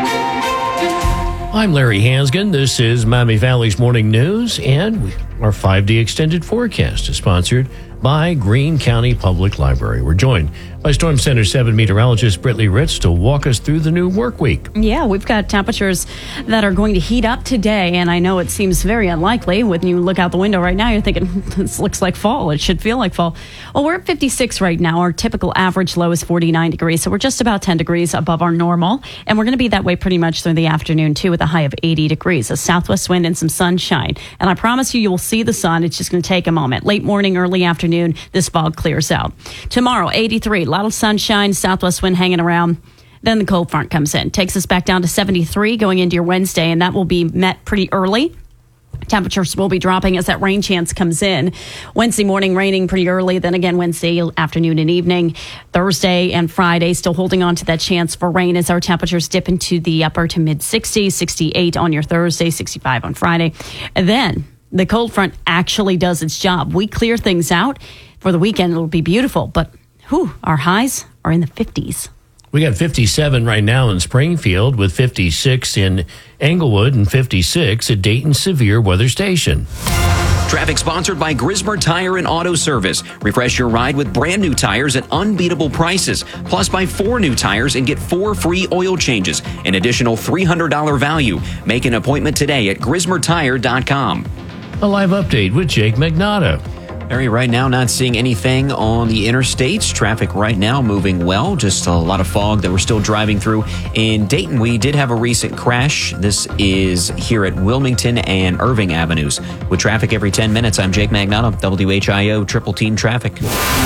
I'm Larry Hansgen. This is Miami Valley's Morning News, and our five D extended forecast is sponsored by Greene County Public Library. We're joined by Storm Center seven meteorologist Brittany Ritz to walk us through the new work week. Yeah, we've got temperatures that are going to heat up today, and I know it seems very unlikely. When you look out the window right now, you're thinking, this looks like fall. It should feel like fall. Well, we're at fifty-six right now. Our typical average low is forty-nine degrees, so we're just about ten degrees above our normal, and we're going to be that way pretty much through the afternoon, too, with a high of eighty degrees, a southwest wind and some sunshine. And I promise you, you will see the sun. It's just going to take a moment. Late morning, early afternoon, this fog clears out. Tomorrow, eighty-three, a lot of sunshine, southwest wind hanging around. Then the cold front comes in, takes us back down to seventy-three going into your Wednesday, and that will be met pretty early. Temperatures will be dropping as that rain chance comes in. Wednesday morning raining pretty early, then again Wednesday afternoon and evening. Thursday and Friday still holding on to that chance for rain as our temperatures dip into the upper to mid sixties, sixty-eight on your Thursday, sixty-five on Friday. And then the cold front actually does its job. We clear things out. For the weekend, it'll be beautiful, but whew, our highs are in the fifties. We got fifty-seven right now in Springfield, with fifty-six in Englewood and fifty-six at Dayton Severe Weather Station. Traffic sponsored by Grismer Tire and Auto Service. Refresh your ride with brand new tires at unbeatable prices. Plus, buy four new tires and get four free oil changes. An additional three hundred dollars value. Make an appointment today at grismer tire dot com. A live update with Jake Magnotta. Larry, right now, not seeing anything on the interstates. Traffic right now moving well. Just a lot of fog that we're still driving through. In Dayton, we did have a recent crash. This is here at Wilmington and Irving Avenues. With traffic every ten minutes, I'm Jake Magnotta, W H I O Triple Team Traffic.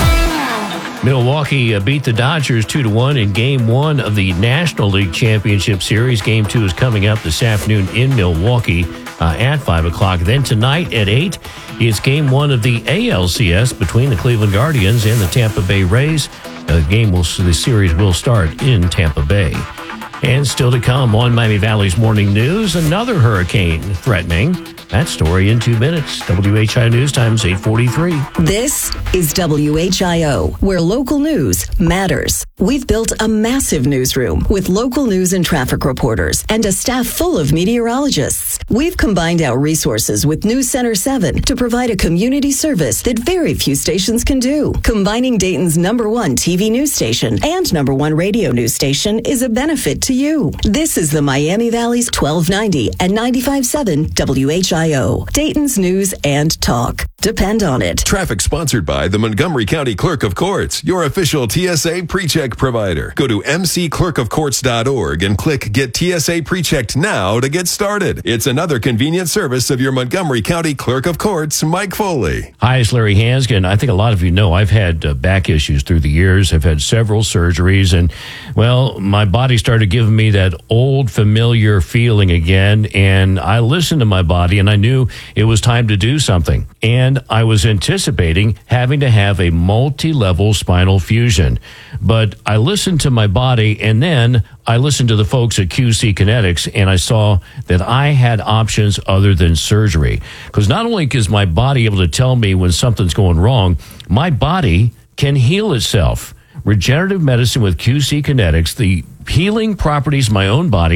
Milwaukee beat the Dodgers two to one in Game one of the National League Championship Series. Game two is coming up this afternoon in Milwaukee uh, at five o'clock. Then tonight at eight is Game one of the A L C S between the Cleveland Guardians and the Tampa Bay Rays. Uh, the game will, the series will start in Tampa Bay. And still to come on Miami Valley's Morning News, another hurricane threatening. That story in two minutes. W H I O News Times eight forty-three. This is W H I O, where local news matters. We've built a massive newsroom with local news and traffic reporters and a staff full of meteorologists. We've combined our resources with News Center seven to provide a community service that very few stations can do. Combining Dayton's number one T V news station and number one radio news station is a benefit to you. This is the Miami Valley's twelve ninety and ninety-five point seven W H I O, Dayton's news and talk. Depend on it. Traffic sponsored by the Montgomery County Clerk of Courts, your official T S A PreCheck provider. Go to m c clerk of courts dot org and click Get T S A PreChecked now to get started. It's another convenient service of your Montgomery County Clerk of Courts, Mike Foley. Hi, it's Larry Hansgen. I think a lot of you know I've had uh, back issues through the years. I've had several surgeries, and, well, my body started giving me that old familiar feeling again, and I listened to my body, and I knew it was time to do something. And I was anticipating having to have a multi-level spinal fusion. But I listened to my body, and then I listened to the folks at Q C Kinetics, and I saw that I had options other than surgery. Because not only is my body able to tell me when something's going wrong, my body can heal itself. Regenerative medicine with Q C Kinetics, the healing properties of my own body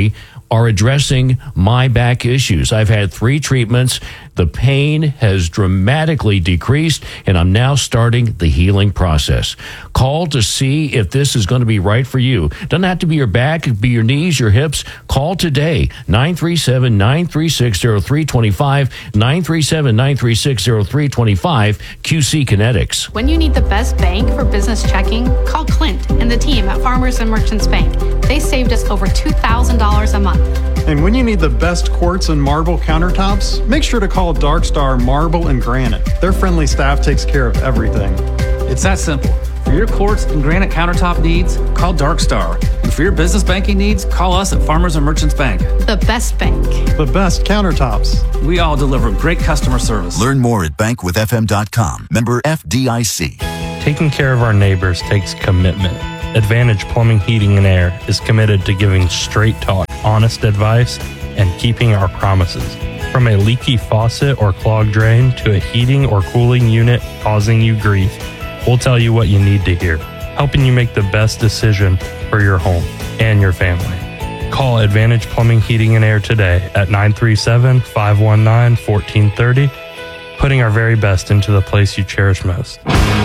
are addressing my back issues. I've had three treatments. The pain has dramatically decreased, and I'm now starting the healing process. Call to see if this is going to be right for you. Doesn't have to be your back, it could be your knees, your hips. Call today, nine three seven, nine three six, zero three two five, nine three seven, nine three six, zero three two five, Q C Kinetics. When you need the best bank for business checking, call Clint and the team at Farmers and Merchants Bank. They saved us over two thousand dollars a month. And when you need the best quartz and marble countertops, make sure to call Dark Star Marble and Granite. Their friendly staff takes care of everything. It's that simple. For your quartz and granite countertop needs, call Dark Star. And for your business banking needs, call us at Farmers and Merchants Bank. The best bank. The best countertops. We all deliver great customer service. Learn more at bank with f m dot com. Member F D I C. Taking care of our neighbors takes commitment. Advantage Plumbing, Heating, and Air is committed to giving straight talk, honest advice, and keeping our promises. From a leaky faucet or clogged drain to a heating or cooling unit causing you grief, we'll tell you what you need to hear, helping you make the best decision for your home and your family. Call Advantage Plumbing, Heating, and Air today at nine three seven, five one nine, one four three zero, putting our very best into the place you cherish most.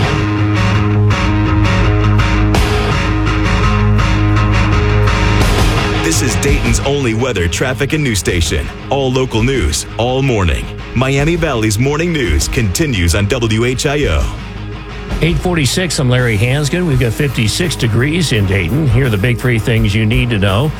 This is Dayton's only weather, traffic, and news station. All local news, all morning. Miami Valley's morning news continues on W H I O. eight forty-six, I'm Larry Hansgen. We've got fifty-six degrees in Dayton. Here are the big three things you need to know.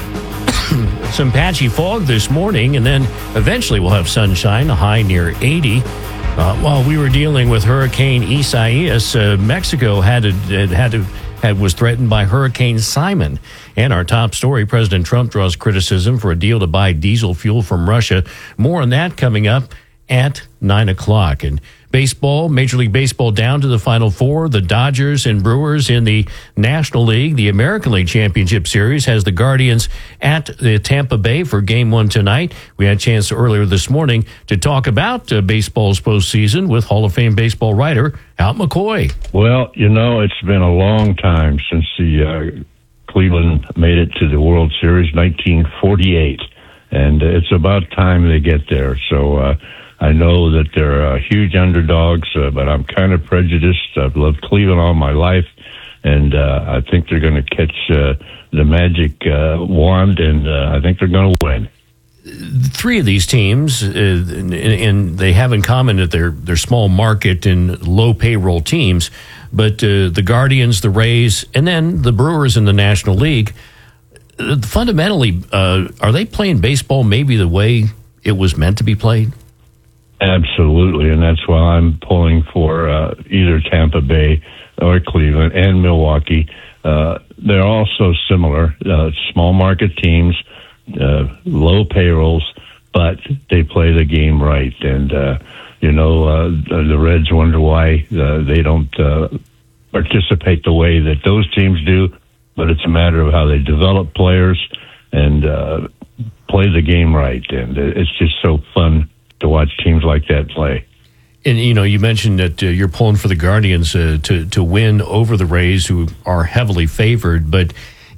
Some patchy fog this morning, and then eventually we'll have sunshine, a high near eighty. Uh, while we were dealing with Hurricane Isaias, uh, Mexico had to, had to had, was threatened by Hurricane Simon. And our top story, President Trump draws criticism for a deal to buy diesel fuel from Russia. More on that coming up at nine o'clock. And baseball, Major League Baseball down to the Final Four. The Dodgers and Brewers in the National League. The American League Championship Series has the Guardians at the Tampa Bay for Game One tonight. We had a chance earlier this morning to talk about uh, baseball's postseason with Hall of Fame baseball writer Al McCoy. Well, you know, it's been a long time since the uh, Cleveland made it to the World Series, nineteen forty-eight, and uh, it's about time they get there. So, uh, I know that they're uh, huge underdogs, uh, but I'm kind of prejudiced. I've loved Cleveland all my life, and uh, I think they're going to catch uh, the magic uh, wand, and uh, I think they're going to win. Three of these teams, uh, and, and they have in common that they're, they're small market and low payroll teams, but uh, the Guardians, the Rays, and then the Brewers in the National League, uh, fundamentally, uh, are they playing baseball maybe the way it was meant to be played? Absolutely, and that's why I'm pulling for uh, either Tampa Bay or Cleveland and Milwaukee. Uh, they're all so similar, uh, small market teams, uh, low payrolls, but they play the game right. And, uh, you know, uh, the Reds wonder why uh, they don't uh, participate the way that those teams do, but it's a matter of how they develop players and uh, play the game right. And it's just so fun to watch teams like that play. And, you know, you mentioned that uh, you're pulling for the Guardians uh, to, to win over the Rays, who are heavily favored. But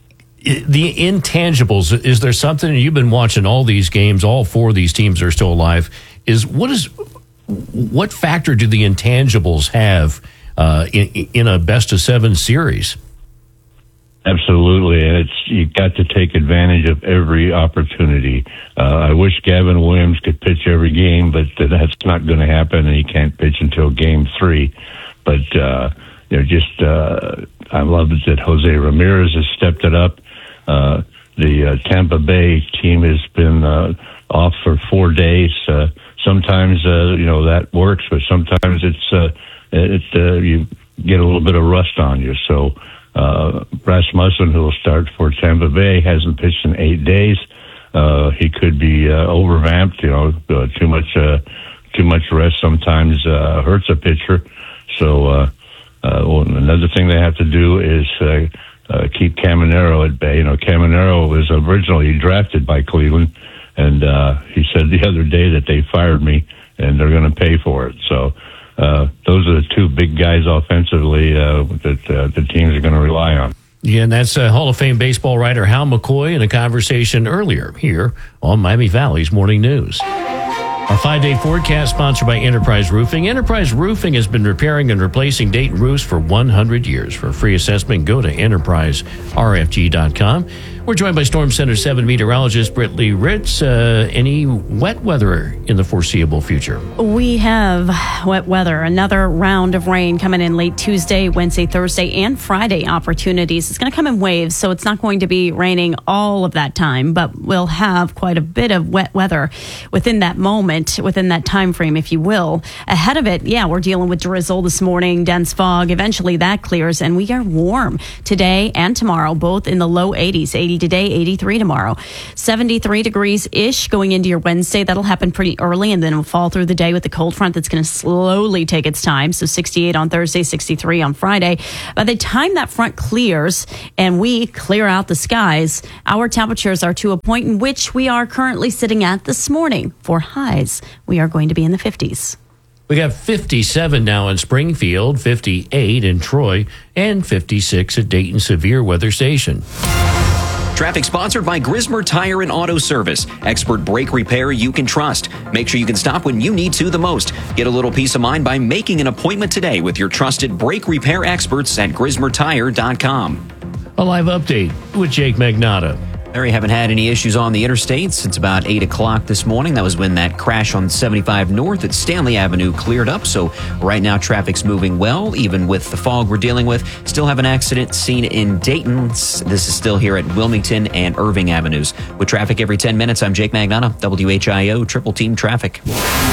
the intangibles, is there something, you've been watching all these games, all four of these teams are still alive, is what is what factor do the intangibles have uh, in, in a best of seven series? Absolutely, and it's you got to take advantage of every opportunity. Uh, I wish Gavin Williams could pitch every game, but that's not going to happen, and he can't pitch until Game Three. But uh, you know, just uh, I love it that Jose Ramirez has stepped it up. Uh, the uh, Tampa Bay team has been uh, off for four days. Uh, sometimes uh, you know that works, but sometimes it's uh, it uh, you get a little bit of rust on you. So. Uh, Rasmussen, who will start for Tampa Bay, hasn't pitched in eight days. Uh, he could be uh, overvamped. You know, uh, too much uh, too much rest sometimes uh, hurts a pitcher. So uh, uh, well, another thing they have to do is uh, uh, keep Caminero at bay. You know, Caminero was originally drafted by Cleveland, and uh, he said the other day that they fired me, and they're going to pay for it. So. Uh, those are the two big guys offensively uh, that uh, the teams are going to rely on. Yeah, and that's uh, Hall of Fame baseball writer Hal McCoy in a conversation earlier here on Miami Valley's Morning News. Our five-day forecast sponsored by Enterprise Roofing. Enterprise Roofing has been repairing and replacing Dayton roofs for one hundred years. For a free assessment, go to enterprise r f g dot com. We're joined by Storm Center seven meteorologist Britt Lee Ritz. Uh, any wet weather in the foreseeable future? We have wet weather. Another round of rain coming in late Tuesday, Wednesday, Thursday, and Friday opportunities. It's going to come in waves, so it's not going to be raining all of that time, but we'll have quite a bit of wet weather within that moment, within that time frame, if you will. Ahead of it, yeah, we're dealing with drizzle this morning, dense fog. Eventually that clears, and we are warm today and tomorrow, both in the low eighties. eighty today, eighty-three tomorrow. seventy-three degrees-ish going into your Wednesday. That'll happen pretty early, and then it'll fall through the day with the cold front that's going to slowly take its time. So sixty-eight on Thursday, sixty-three on Friday. By the time that front clears and we clear out the skies, our temperatures are to a point in which we are currently sitting at this morning. For highs, we are going to be in the fifties. We got fifty-seven now in Springfield, fifty-eight in Troy, and fifty-six at Dayton Severe Weather Station. Traffic sponsored by Grismer Tire and Auto Service. Expert brake repair you can trust. Make sure you can stop when you need to the most. Get a little peace of mind by making an appointment today with your trusted brake repair experts at grismer tire dot com. A live update with Jake Magnotta. Larry, haven't had any issues on the interstate since about eight o'clock this morning. That was when that crash on seventy-five North at Stanley Avenue cleared up. So right now, traffic's moving well, even with the fog we're dealing with. Still have an accident seen in Dayton. This is still here at Wilmington and Irving Avenues. With traffic every ten minutes, I'm Jake Magnotta, W H I O Triple Team Traffic.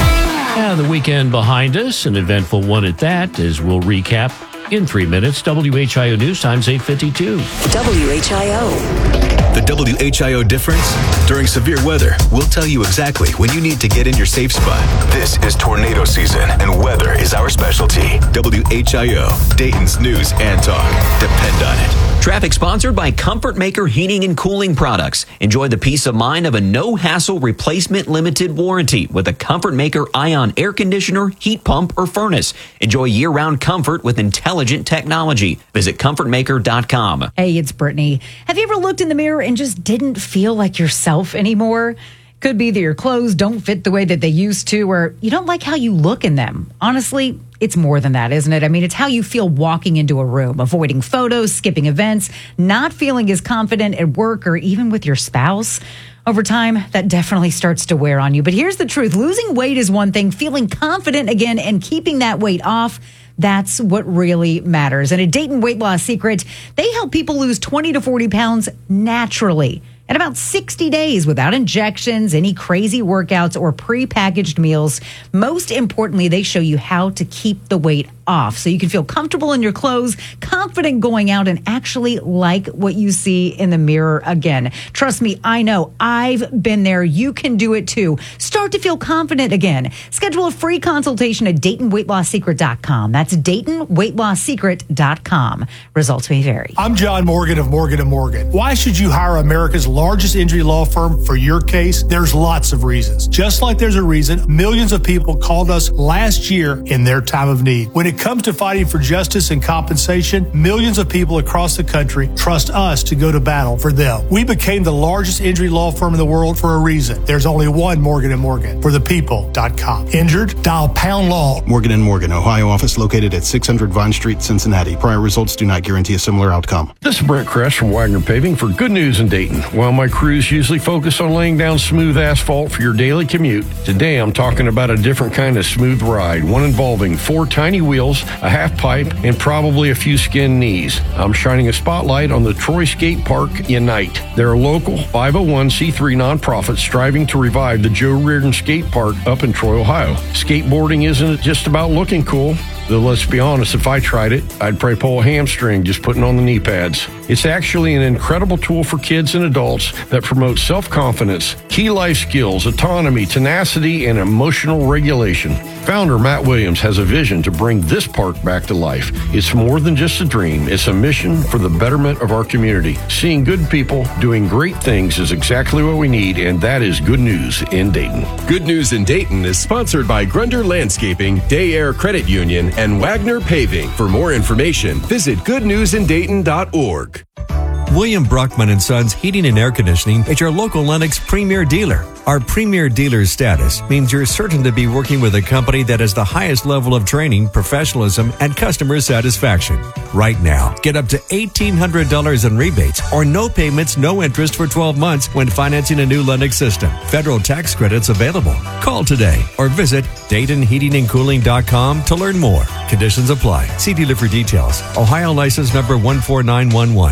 Yeah, the weekend behind us, an eventful one at that, as we'll recap in three minutes. W H I O News Times eight fifty-two. W H I O. The W H I O difference? During severe weather, we'll tell you exactly when you need to get in your safe spot. This is tornado season, and weather is our specialty. W H I O, Dayton's news and talk. Depend on it. Traffic sponsored by Comfort Maker Heating and Cooling Products. Enjoy the peace of mind of a no-hassle replacement limited warranty with a Comfort Maker Ion air conditioner, heat pump, or furnace. Enjoy year-round comfort with intelligent technology. Visit comfort maker dot com. Hey, it's Brittany. Have you ever looked in the mirror and just didn't feel like yourself anymore? Could be that your clothes don't fit the way that they used to, or you don't like how you look in them. Honestly, it's more than that, isn't it? I mean, it's how you feel walking into a room, avoiding photos, skipping events, not feeling as confident at work or even with your spouse. Over time, that definitely starts to wear on you. But here's the truth. Losing weight is one thing. Feeling confident again and keeping that weight off, that's what really matters. And at Dayton Weight Loss Secret, they help people lose twenty to forty pounds naturally in about sixty days without injections, any crazy workouts, or prepackaged meals. Most importantly, they show you how to keep the weight off so you can feel comfortable in your clothes, confident going out, and actually like what you see in the mirror again. Trust me, I know. I've been there. You can do it too. Start to feel confident again. Schedule a free consultation at Dayton Weight Loss Secret dot com. That's Dayton Weight Loss Secret dot com. Results may vary. I'm John Morgan of Morgan and Morgan. Why should you hire America's largest injury law firm for your case? There's lots of reasons. Just like there's a reason millions of people called us last year in their time of need. When it comes to fighting for justice and compensation, millions of people across the country trust us to go to battle for them. We became the largest injury law firm in the world for a reason. There's only one Morgan and Morgan, for the people dot com. Injured? Dial pound law. Morgan and Morgan, Ohio office located at six hundred Vine Street, Cincinnati. Prior results do not guarantee a similar outcome. This is Brent Kress from Wagner Paving for good news in Dayton. While my crews usually focus on laying down smooth asphalt for your daily commute, today I'm talking about a different kind of smooth ride, one involving four tiny wheels, a half pipe, and probably a few skinned knees. I'm shining a spotlight on the Troy Skate Park Unite. They're a local five oh one c three nonprofit striving to revive the Joe Reardon Skate Park up in Troy, Ohio. Skateboarding isn't just about looking cool. Though let's be honest, if I tried it, I'd probably pull a hamstring just putting on the knee pads. It's actually an incredible tool for kids and adults that promotes self-confidence, key life skills, autonomy, tenacity, and emotional regulation. Founder Matt Williams has a vision to bring this park back to life. It's more than just a dream. It's a mission for the betterment of our community. Seeing good people doing great things is exactly what we need, and that is good news in Dayton. Good News in Dayton is sponsored by Grunder Landscaping, Day Air Credit Union, and Wagner Paving. For more information, visit good news in dayton dot org. William Brockman and Sons Heating and Air Conditioning is your local Lennox premier dealer. Our premier dealer status means you're certain to be working with a company that has the highest level of training, professionalism, and customer satisfaction. Right now, get up to eighteen hundred dollars in rebates or no payments, no interest for twelve months when financing a new Lennox system. Federal tax credits available. Call today or visit Dayton Heating and Cooling dot com to learn more. Conditions apply. See dealer for details. Ohio license number one four nine one one.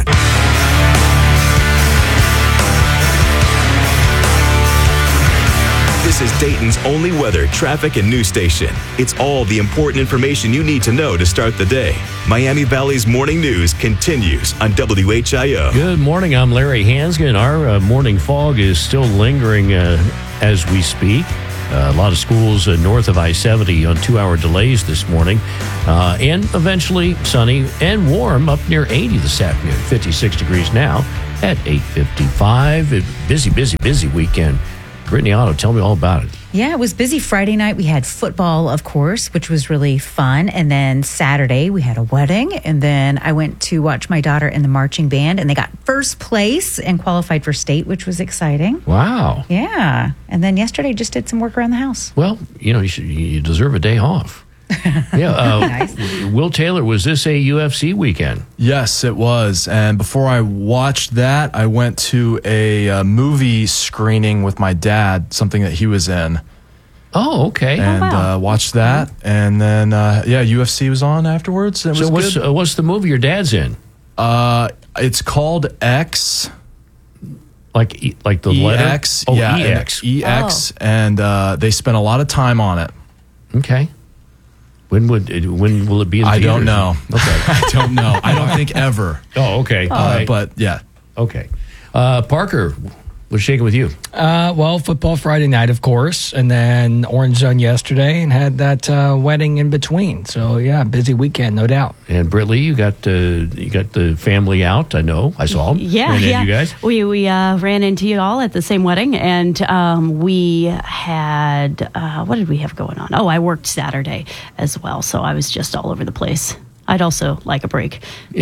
This is Dayton's only weather, traffic, and news station. It's all the important information you need to know to start the day. Miami Valley's morning news continues on W H I O. Good morning. I'm Larry Hansgen. Our uh, morning fog is still lingering uh, as we speak. Uh, a lot of schools uh, north of I seventy on two-hour delays this morning. Uh, and eventually sunny and warm up near eighty this afternoon. fifty-six degrees now at eight fifty-five. Busy, busy, busy weekend. Brittany Otto, tell me all about it. Yeah, it was busy Friday night. We had football, of course, which was really fun. And then Saturday, we had a wedding. And then I went to watch my daughter in the marching band, and they got first place and qualified for state, which was exciting. Wow. Yeah. And then yesterday, just did some work around the house. Well, you know, you, should, you deserve a day off. Yeah, uh, nice. Will Taylor, was this a U F C weekend? Yes, it was. And before I watched that, I went to a, uh movie screening with my dad, something that he was in. Oh, okay. And oh, wow. uh, watched that. And then, uh, yeah, U F C was on afterwards. It was so what's, good. Uh, what's the movie your dad's in? Uh, it's called X. Like e, like the E letter? X. Oh, yeah, E X. E X. Oh. And uh, they spent a lot of time on it. Okay. When would it, when will it be in I theaters? don't know. Okay. I don't know. I don't think ever. Oh, okay. Uh, All right. But yeah. Okay. Uh, Parker, what's shaking with you? Uh, well, football Friday night, of course, and then Orange Zone yesterday, and had that uh, wedding in between. So yeah, busy weekend, no doubt. And Britt Lee, you got uh, you got the family out. I know. I saw them. Yeah, Ran into yeah. you guys. We we uh, ran into you all at the same wedding, and um, we had uh, what did we have going on? Oh, I worked Saturday as well, so I was just all over the place. I'd also like a break.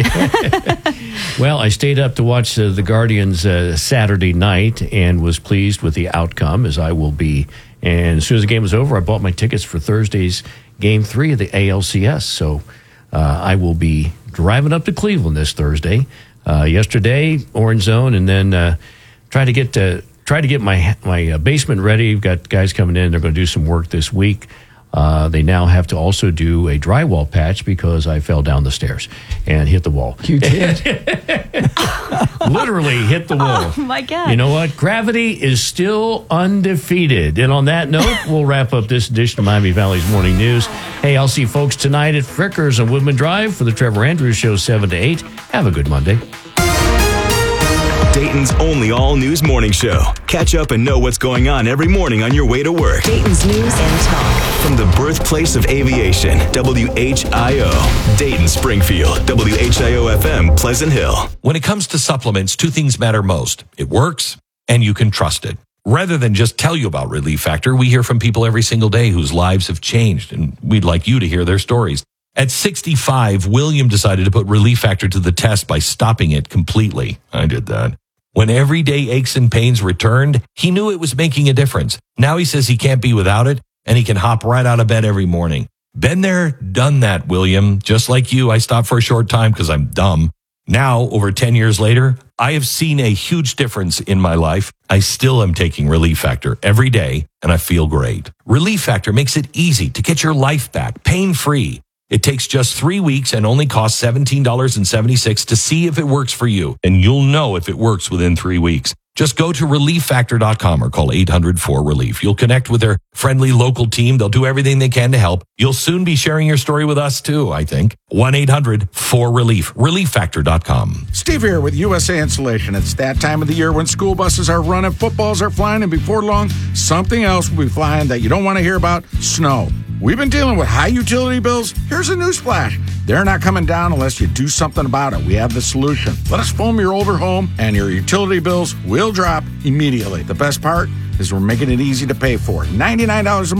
Well, I stayed up to watch uh, the Guardians uh, Saturday night and was pleased with the outcome, as I will be. And as soon as the game was over, I bought my tickets for Thursday's Game three of the A L C S. So uh, I will be driving up to Cleveland this Thursday. Uh, yesterday, Orange Zone, and then uh, try to get to, try to get my my uh, basement ready. We've got guys coming in. They're going to do some work this week. Uh, they now have to also do a drywall patch because I fell down the stairs and hit the wall. You did? Literally hit the wall. Oh, my God. You know what? Gravity is still undefeated. And on that note, we'll wrap up this edition of Miami Valley's Morning News. Hey, I'll see folks tonight at Frickers on Woodman Drive for the Trevor Andrews Show, seven to eight. Have a good Monday. Dayton's only all-news morning show. Catch up and know what's going on every morning on your way to work. Dayton's news and talk. From the birthplace of aviation, W H I O. Dayton, Springfield, W H I O F M, Pleasant Hill. When it comes to supplements, two things matter most. It works, and you can trust it. Rather than just tell you about Relief Factor, we hear from people every single day whose lives have changed, and we'd like you to hear their stories. At sixty-five, William decided to put Relief Factor to the test by stopping it completely. I did that. When everyday aches and pains returned, he knew it was making a difference. Now he says he can't be without it, and he can hop right out of bed every morning. Been there, done that, William. Just like you, I stopped for a short time because I'm dumb. Now, over ten years later, I have seen a huge difference in my life. I still am taking Relief Factor every day, and I feel great. Relief Factor makes it easy to get your life back, pain-free. It takes just three weeks and only costs seventeen dollars and seventy-six cents to see if it works for you. And you'll know if it works within three weeks. Just go to relief factor dot com or call eight hundred four relief. You'll connect with their friendly local team. They'll do everything they can to help. You'll soon be sharing your story with us too, I think. one eight hundred four relief. relief factor dot com. Steve here with U S A Insulation. It's that time of the year when school buses are running, footballs are flying, and before long, something else will be flying that you don't want to hear about: snow. We've been dealing with high utility bills. Here's a newsflash: they're not coming down unless you do something about it. We have the solution. Let us foam your older home, and your utility bills will drop immediately. The best part is we're making it easy to pay for. ninety-nine dollars a month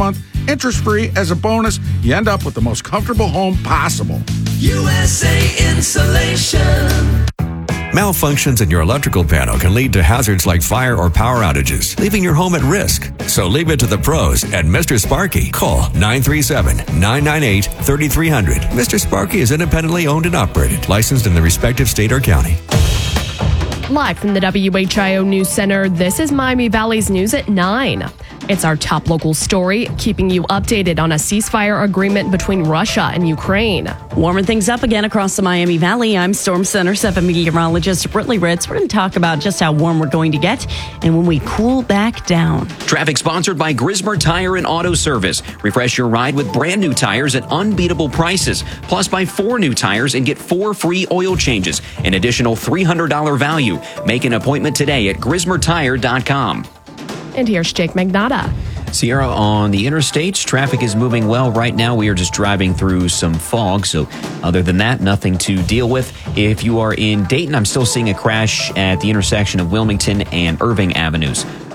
interest-free as a bonus. You end up with the most comfortable home possible. U S A Insulation. Malfunctions in your electrical panel can lead to hazards like fire or power outages, leaving your home at risk. So leave it to the pros at Mister Sparky. Call nine three seven, nine nine eight, three three zero zero. Mister Sparky is independently owned and operated, licensed in the respective state or county. Live from the W H I O News Center, this is Miami Valley's News at nine. It's our top local story, keeping you updated on a ceasefire agreement between Russia and Ukraine. Warming things up again across the Miami Valley. I'm Storm Center seven meteorologist Brittany Ritz. We're going to talk about just how warm we're going to get and when we cool back down. Traffic sponsored by Grismer Tire and Auto Service. Refresh your ride with brand new tires at unbeatable prices. Plus, buy four new tires and get four free oil changes. An additional three hundred dollars value. Make an appointment today at grismer tire dot com. And here's Jake Magnotta. Sierra, on the interstates, traffic is moving well right now. We are just driving through some fog. So other than that, nothing to deal with. If you are in Dayton, I'm still seeing a crash at the intersection of Wilmington and Irving Avenues.